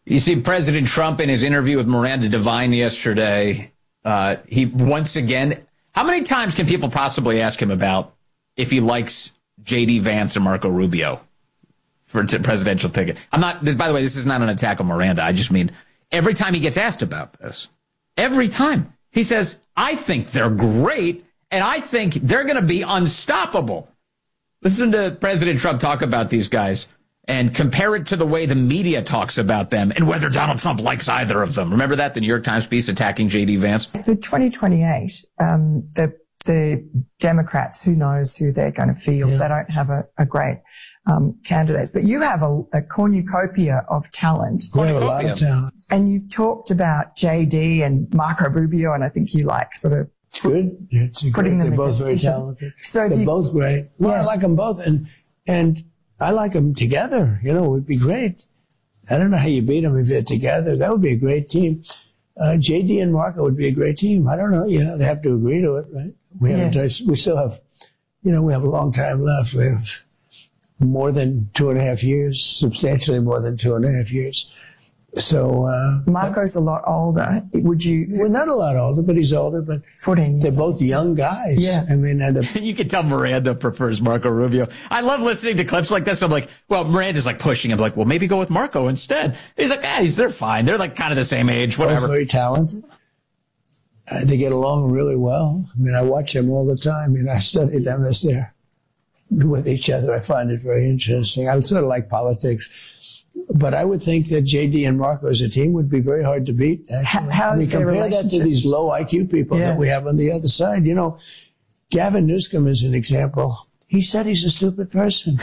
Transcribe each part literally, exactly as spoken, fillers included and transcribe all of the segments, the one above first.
You see President Trump in his interview with Miranda Devine yesterday, uh, he once again, how many times can people possibly ask him about if he likes J D Vance and Marco Rubio for a t- presidential ticket? I'm not, by the way, this is not an attack on Miranda. I just mean every time he gets asked about this, every time he says, I think they're great and I think they're going to be unstoppable. Listen to President Trump talk about these guys and compare it to the way the media talks about them and whether Donald Trump likes either of them. Remember that, the New York Times piece attacking J D Vance? For twenty twenty-eight, um, the the Democrats, who knows who they're going to field? Yeah. They don't have a, a great um, candidates. But you have a, a cornucopia of talent. We have a lot of talent. And you've talked about J D and Marco Rubio, and I think you like sort of it's good. It's putting great. them They're both very different. talented. So they're you, both great. Well, yeah. I like them both, and and I like them together. You know, it would be great. I don't know how you beat them if they're together. That would be a great team. Uh, J D and Marco would be a great team. I don't know. You know, they have to agree to it, right? We haven't. Yeah. We still have. You know, we have a long time left. We have more than two and a half years, substantially more than two and a half years. So uh, Marco's a lot older. Would you? We're not a lot older, but he's older. But fourteen. They're both young guys. Yeah. I mean, and the, you can tell Miranda prefers Marco Rubio. I love listening to clips like this. I'm like, well, Miranda's like pushing him, like, well, maybe go with Marco instead. He's like, ah, they're fine. They're like kind of the same age, whatever. Both very talented. Uh, they get along really well. I mean, I watch them all the time. I mean, I study them as they're with each other. I find it very interesting. I sort of like politics. But I would think that J D and Marco as a team would be very hard to beat. Actually. How I mean, is their compare that to these low I Q people yeah. that we have on the other side. You know, Gavin Newsom is an example. He said he's a stupid person.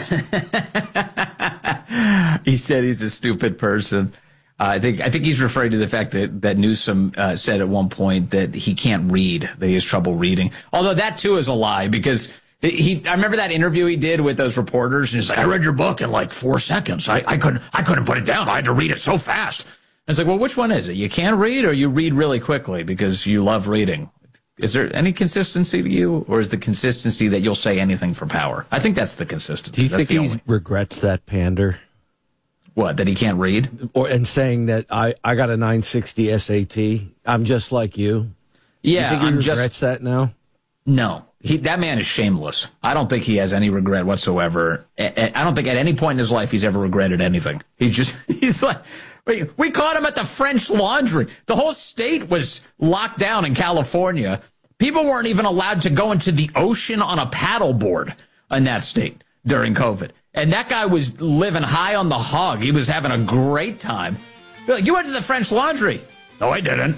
He said he's a stupid person. Uh, I think I think he's referring to the fact that that Newsom uh, said at one point that he can't read, that he has trouble reading. Although that too is a lie, because he, I remember that interview he did with those reporters, and he's like, I read your book in like four seconds. I, I couldn't, I couldn't put it down. I had to read it so fast. And it's like, well, which one is it? You can't read, or you read really quickly because you love reading? Is there any consistency to you, or is the consistency that you'll say anything for power? I think that's the consistency. Do you that's think he regrets that pander? What, that he can't read? Or and saying that I, I got a nine sixty S A T. I'm just like you. Yeah, you think he I'm regrets just, that now? No. He, that man is shameless. I don't think he has any regret whatsoever. I don't think at any point in his life he's ever regretted anything. He's just, he's like, we, we caught him at the French Laundry. The whole state was locked down in California. People weren't even allowed to go into the ocean on a paddleboard in that state during COVID. And that guy was living high on the hog. He was having a great time. Like, you went to the French Laundry. No, I didn't.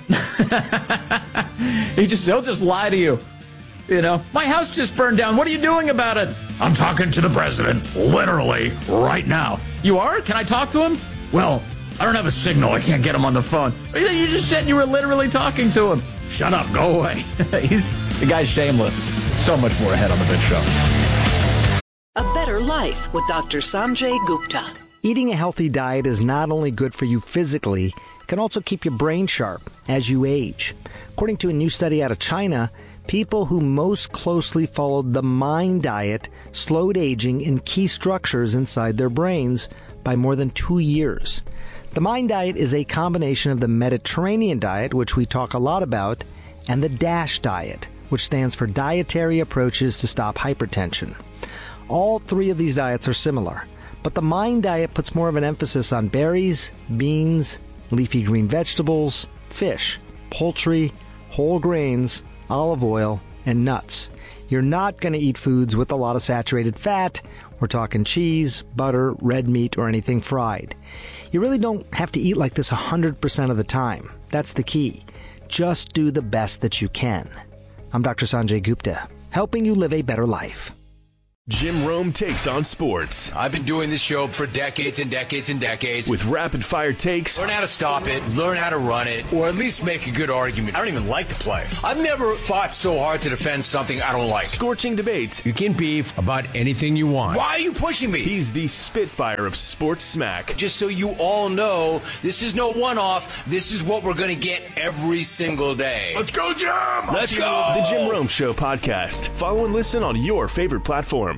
he just, he'll just lie to you. You know, my house just burned down. What are you doing about it? I'm talking to the president, literally, right now. You are? Can I talk to him? Well, I don't have a signal. I can't get him on the phone. You just said you were literally talking to him. Shut up. Go away. He's the guy's shameless. So much more ahead on The Big Show. A better life with Doctor Sanjay Gupta. Eating a healthy diet is not only good for you physically, it can also keep your brain sharp as you age. According to a new study out of China, people who most closely followed the MIND diet slowed aging in key structures inside their brains by more than two years. The MIND diet is a combination of the Mediterranean diet, which we talk a lot about, and the DASH diet, which stands for Dietary Approaches to Stop Hypertension. All three of these diets are similar, but the MIND diet puts more of an emphasis on berries, beans, leafy green vegetables, fish, poultry, whole grains, olive oil, and nuts. You're not going to eat foods with a lot of saturated fat. We're talking cheese, butter, red meat, or anything fried. You really don't have to eat like this one hundred percent of the time. That's the key. Just do the best that you can. I'm Doctor Sanjay Gupta, helping you live a better life. Jim Rome takes on sports. I've been doing this show for decades and decades and decades. With rapid-fire takes. Learn how to stop it, learn how to run it, or at least make a good argument. I don't even like the play. I've never fought so hard to defend something I don't like. Scorching debates. You can beef about anything you want. Why are you pushing me? He's the Spitfire of sports smack. Just so you all know, this is no one-off. This is what we're going to get every single day. Let's go, Jim! Let's go! The Jim Rome Show podcast. Follow and listen on your favorite platform.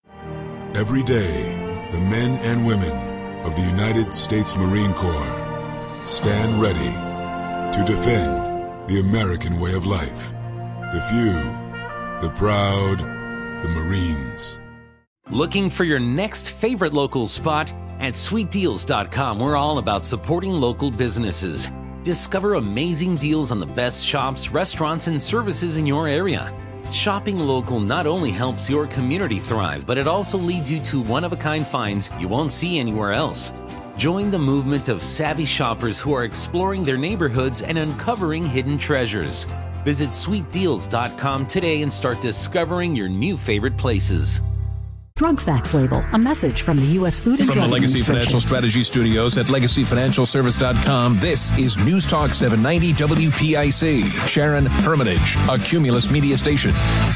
Every day, the men and women of the United States Marine Corps stand ready to defend the American way of life. The few, the proud, the Marines. Looking for your next favorite local spot? At sweet deals dot com, we're all about supporting local businesses. Discover amazing deals on the best shops, restaurants, and services in your area. Shopping local not only helps your community thrive, but it also leads you to one-of-a-kind finds you won't see anywhere else. Join the movement of savvy shoppers who are exploring their neighborhoods and uncovering hidden treasures. Visit sweet deals dot com today and start discovering your new favorite places. Drug Facts Label, a message from the U S Food and From Drug the Legacy Financial Strategy Studios at legacy financial service dot com, this is News Talk seven ninety W P I C. Sharon Hermitage, a Cumulus media station.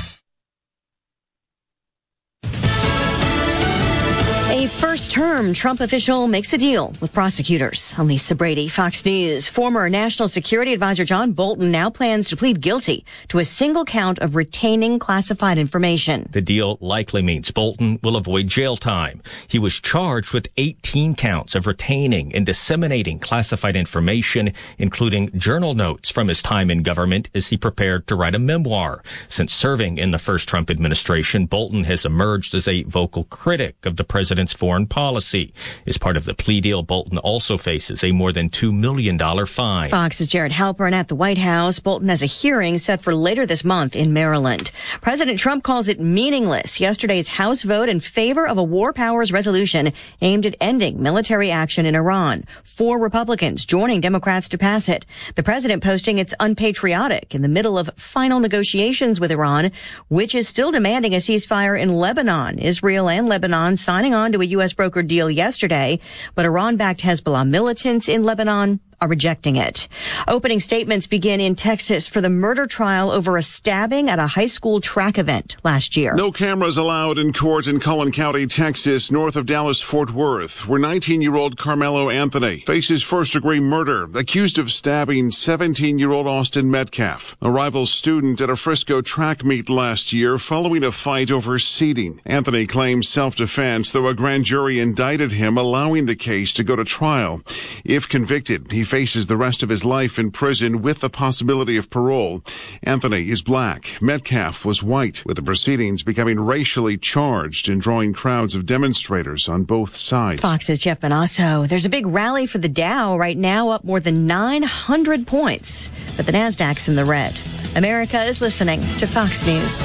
A first-term Trump official makes a deal with prosecutors. I'm Lisa Brady, Fox News. Former National Security Advisor John Bolton now plans to plead guilty to a single count of retaining classified information. The deal likely means Bolton will avoid jail time. He was charged with eighteen counts of retaining and disseminating classified information, including journal notes from his time in government as he prepared to write a memoir. Since serving in the first Trump administration, Bolton has emerged as a vocal critic of the president's foreign policy. As part of the plea deal, Bolton also faces a more than two million dollars fine. Fox's Jared Halpern at the White House. Bolton has a hearing set for later this month in Maryland. President Trump calls it meaningless. Yesterday's House vote in favor of a war powers resolution aimed at ending military action in Iran. Four Republicans joining Democrats to pass it. The president posting it's unpatriotic in the middle of final negotiations with Iran, which is still demanding a ceasefire in Lebanon. Israel and Lebanon signing on to a U S brokered deal yesterday, but Iran-backed Hezbollah militants in Lebanon are rejecting it. Opening statements begin in Texas for the murder trial over a stabbing at a high school track event last year. No cameras allowed in court in Cullen County, Texas, north of Dallas-Fort Worth, where nineteen-year-old Carmelo Anthony faces first-degree murder, accused of stabbing seventeen-year-old Austin Metcalf, a rival student at a Frisco track meet last year following a fight over seating. Anthony claims self-defense, though a grand jury indicted him, allowing the case to go to trial. If convicted, he faces the rest of his life in prison with the possibility of parole. Anthony is black. Metcalf was white, with the proceedings becoming racially charged and drawing crowds of demonstrators on both sides. Fox's Jeff Benasso. There's a big rally for the Dow right now, up more than nine hundred points, but the Nasdaq's in the red. America is listening to Fox News.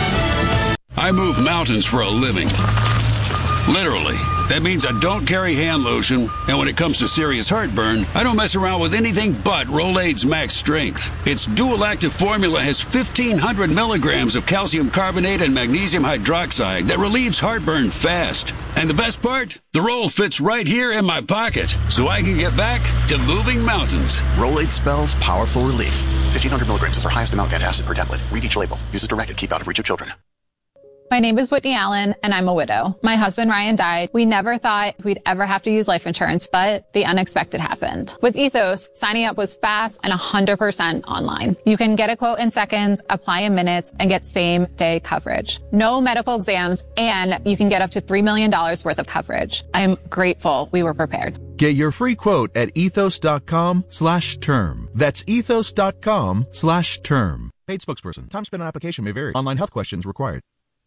I move mountains for a living. Literally. That means I don't carry hand lotion, and when it comes to serious heartburn, I don't mess around with anything but Rolaids Max Strength. Its dual-active formula has fifteen hundred milligrams of calcium carbonate and magnesium hydroxide that relieves heartburn fast. And the best part? The roll fits right here in my pocket, so I can get back to moving mountains. Rolaids spells powerful relief. fifteen hundred milligrams is our highest amount of antacid per tablet. Read each label. Use as directed. Keep out of reach of children. My name is Whitney Allen, and I'm a widow. My husband, Ryan, died. We never thought we'd ever have to use life insurance, but the unexpected happened. With Ethos, signing up was fast and one hundred percent online. You can get a quote in seconds, apply in minutes, and get same-day coverage. No medical exams, and you can get up to three million dollars worth of coverage. I'm grateful we were prepared. Get your free quote at ethos.com slash term. That's ethos.com slash term. Paid spokesperson. Time spent on application may vary. Online health questions required.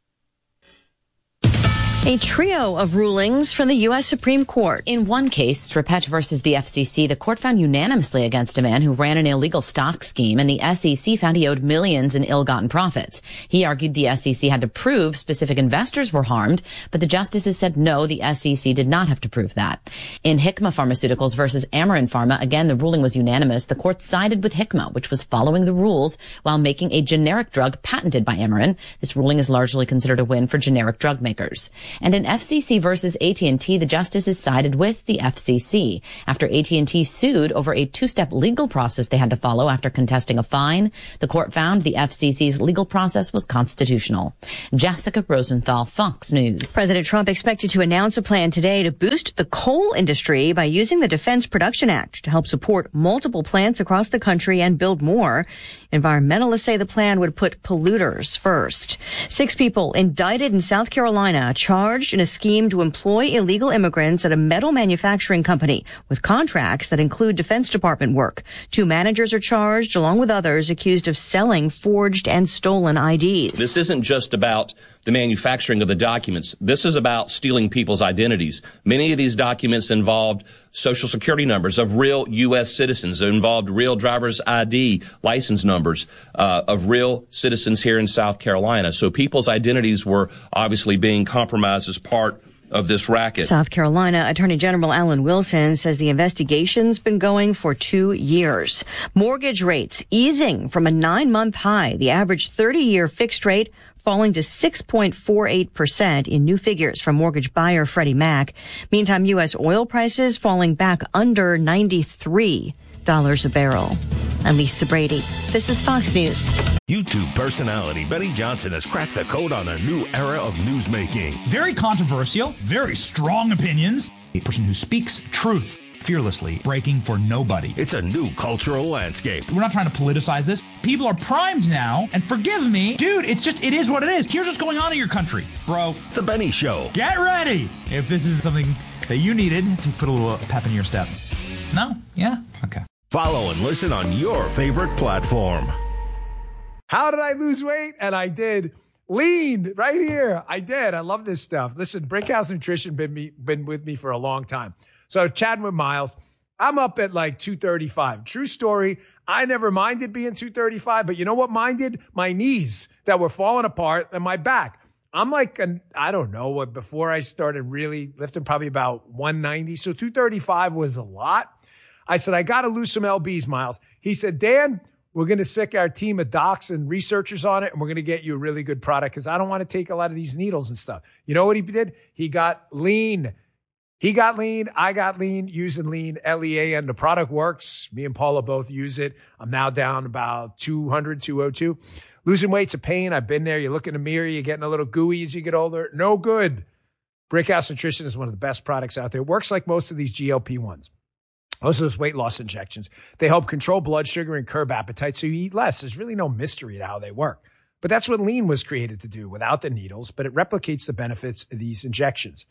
A trio of rulings from the U S Supreme Court. In one case, Repetch versus the F C C, the court found unanimously against a man who ran an illegal stock scheme, and the S E C found he owed millions in ill-gotten profits. He argued the S E C had to prove specific investors were harmed, but the justices said no, the S E C did not have to prove that. In Hikma Pharmaceuticals versus Amarin Pharma, again, the ruling was unanimous. The court sided with Hikma, which was following the rules while making a generic drug patented by Amarin. This ruling is largely considered a win for generic drug makers. And in F C C versus A T and T, the justices sided with the F C C after A T and T sued over a two-step legal process they had to follow after contesting a fine. The court found the F C C's legal process was constitutional. Jessica Rosenthal, Fox News. President Trump expected to announce a plan today to boost the coal industry by using the Defense Production Act to help support multiple plants across the country and build more. Environmentalists say the plan would put polluters first. Six people indicted in South Carolina charged charged in a scheme to employ illegal immigrants at a metal manufacturing company with contracts that include Defense Department work. Two managers are charged, along with others accused of selling forged and stolen I Ds. This isn't just about the manufacturing of the documents. This is about stealing people's identities. Many of these documents involved social security numbers of real U S citizens. It involved real driver's I D license numbers uh, of real citizens here in South Carolina. So people's identities were obviously being compromised as part of this racket. South Carolina Attorney General Alan Wilson says the investigation's been going for two years. Mortgage rates easing from a nine-month high. The average thirty-year fixed rate falling to six point four eight percent in new figures from mortgage buyer Freddie Mac. Meantime, U S oil prices falling back under ninety-three dollars a barrel. I'm Lisa Brady. This is Fox News. YouTube personality Benny Johnson has cracked the code on a new era of newsmaking. Very controversial, very strong opinions. A person who speaks truth fearlessly, breaking for nobody. It's a new cultural landscape. We're not trying to politicize this. People are primed now, and forgive me, dude, it's just, it is what it is. Here's what's going on in your country, bro. The Benny Show. Get ready if this is something that you needed to put a little pep in your step. No? Yeah? Okay. Follow and listen on your favorite platform. How did I lose weight? And I did. Lean right here. I did. I love this stuff. Listen, Brickhouse Nutrition been me, been with me for a long time. So chatting with Miles, I'm up at like two thirty-five. True story. I never minded being two thirty-five, but you know what minded? My knees that were falling apart and my back. I'm like, an, I don't know what, before I started really lifting, probably about one ninety. So two thirty-five was a lot. I said, I got to lose some L Bs, Miles. He said, Dan, we're going to sick our team of docs and researchers on it, and we're going to get you a really good product because I don't want to take a lot of these needles and stuff. You know what he did? He got lean. He got lean. I got lean using lean, L E A N. The product works. Me and Paula both use it. I'm now down about two hundred, two oh two. Losing weight's a pain. I've been there. You look in the mirror, you're getting a little gooey as you get older. No good. Brickhouse Nutrition is one of the best products out there. It works like most of these G L P ones. Most of those weight loss injections. They help control blood sugar and curb appetite so you eat less. There's really no mystery to how they work. But that's what lean was created to do without the needles, but it replicates the benefits of these injections.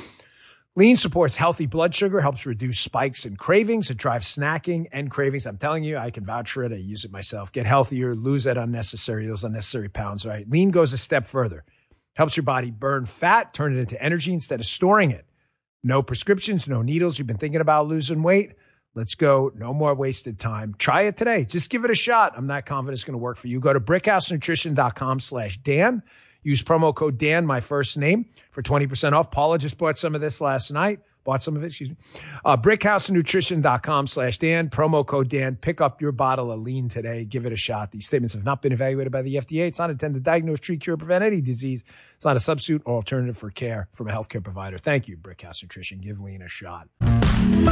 Lean supports healthy blood sugar, helps reduce spikes and cravings. It drives snacking and cravings. I'm telling you, I can vouch for it. I use it myself. Get healthier, lose that unnecessary, those unnecessary pounds, right? Lean goes a step further. Helps your body burn fat, turn it into energy instead of storing it. No prescriptions, no needles. You've been thinking about losing weight? Let's go. No more wasted time. Try it today. Just give it a shot. I'm not confident it's going to work for you. Go to brickhousenutrition.com slash Dan. Use promo code Dan, my first name, for twenty percent off. Paula just bought some of this last night. Bought some of it, excuse me. Uh, brickhousenutrition.com slash Dan. Promo code Dan. Pick up your bottle of lean today. Give it a shot. These statements have not been evaluated by the F D A. It's not intended to diagnose, treat, cure, prevent any disease. It's not a substitute or alternative for care from a healthcare provider. Thank you, Brickhouse Nutrition. Give lean a shot.